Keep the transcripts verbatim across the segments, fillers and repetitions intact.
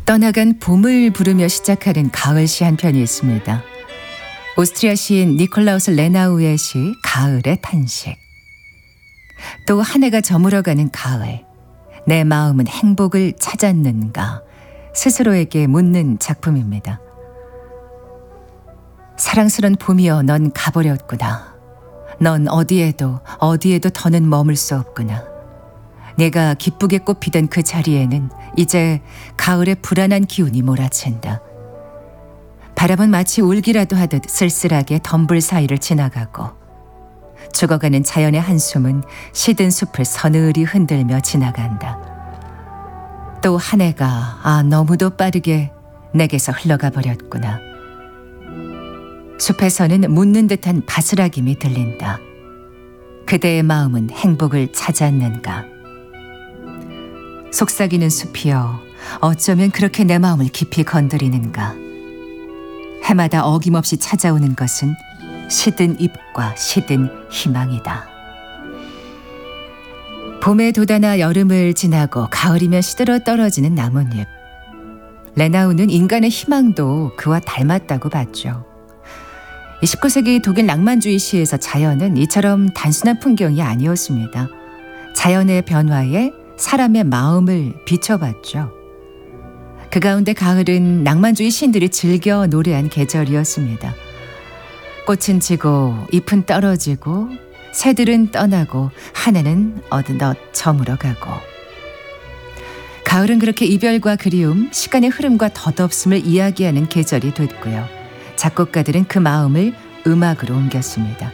떠나간 봄을 부르며 시작하는 가을 시 한 편이 있습니다. 오스트리아 시인 니콜라우스 레나우의 시 가을의 탄식. 또 한 해가 저물어가는 가을. 내 마음은 행복을 찾았는가 스스로에게 묻는 작품입니다. 사랑스런 봄이여 넌 가버렸구나. 넌 어디에도 어디에도 더는 머물 수 없구나. 내가 기쁘게 꽃피던 그 자리에는 이제 가을의 불안한 기운이 몰아친다. 바람은 마치 울기라도 하듯 쓸쓸하게 덤불 사이를 지나가고 죽어가는 자연의 한숨은 시든 숲을 서늘히 흔들며 지나간다. 또 한 해가 아 너무도 빠르게 내게서 흘러가 버렸구나. 숲에서는 묻는 듯한 바스락임이 들린다. 그대의 마음은 행복을 찾았는가. 속삭이는 숲이여 어쩌면 그렇게 내 마음을 깊이 건드리는가. 해마다 어김없이 찾아오는 것은 시든 잎과 시든 희망이다. 봄에 돋아나 여름을 지나고 가을이면 시들어 떨어지는 나뭇잎. 레나우는 인간의 희망도 그와 닮았다고 봤죠. 이십구 세기 독일 낭만주의 시에서 자연은 이처럼 단순한 풍경이 아니었습니다. 자연의 변화에 사람의 마음을 비춰봤죠. 그 가운데 가을은 낭만주의 시인들이 즐겨 노래한 계절이었습니다. 꽃은 지고 잎은 떨어지고 새들은 떠나고 한 해는 어느덧 저물어가고. 가을은 그렇게 이별과 그리움, 시간의 흐름과 덧없음을 이야기하는 계절이 됐고요. 작곡가들은 그 마음을 음악으로 옮겼습니다.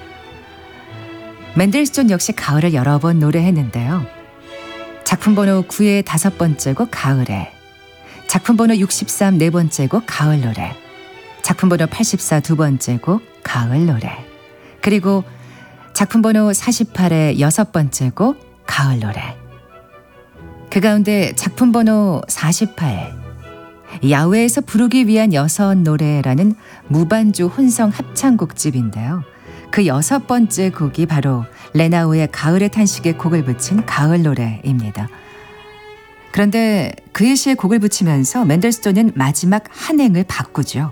맨델스존 역시 가을을 여러 번 노래했는데요. 작품 번호 구의 다섯 번째 곡 가을에, 작품 번호 육십삼 네 번째 곡 가을 노래, 작품 번호 팔십사 두 번째 곡 가을 노래, 그리고 작품 번호 사십팔의 여섯 번째 곡 가을 노래. 그 가운데 작품 번호 사십팔 야외에서 부르기 위한 여섯 노래라는 무반주 혼성 합창곡집인데요. 그 여섯 번째 곡이 바로 레나우의 가을의 탄식에 곡을 붙인 가을 노래입니다. 그런데 그의 시에 곡을 붙이면서 맨델스존은 마지막 한 행을 바꾸죠.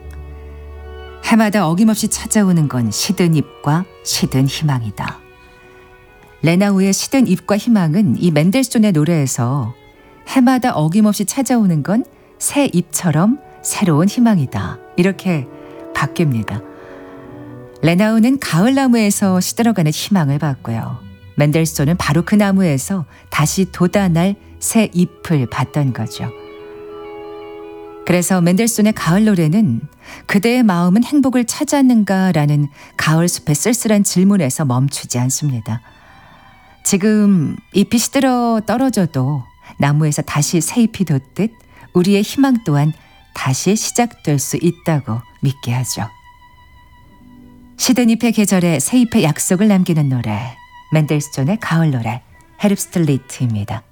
해마다 어김없이 찾아오는 건 시든 잎과 시든 희망이다. 레나우의 시든 잎과 희망은 이 맨델스존의 노래에서 해마다 어김없이 찾아오는 건 새 잎처럼 새로운 희망이다. 이렇게 바뀝니다. 레나우는 가을나무에서 시들어가는 희망을 받고요. 맨델스존은 바로 그 나무에서 다시 돋아날 새 잎을 받던 거죠. 그래서 맨델스존의 가을 노래는 그대의 마음은 행복을 찾았는가라는 가을 숲의 쓸쓸한 질문에서 멈추지 않습니다. 지금 잎이 시들어 떨어져도 나무에서 다시 새 잎이 돋듯 우리의 희망 또한 다시 시작될 수 있다고 믿게 하죠. 시든 잎의 계절에 새 잎의 약속을 남기는 노래, 맨델스존의 가을 노래, 헤rbstlied입니다.